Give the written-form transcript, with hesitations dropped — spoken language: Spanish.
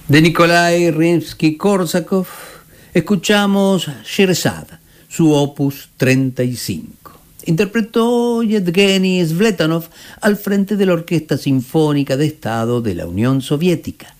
De Nikolai Rimsky-Korsakov escuchamos Sherazad, su opus 35. Interpretó Yevgeny Svetlanov al frente de la Orquesta Sinfónica de Estado de la Unión Soviética.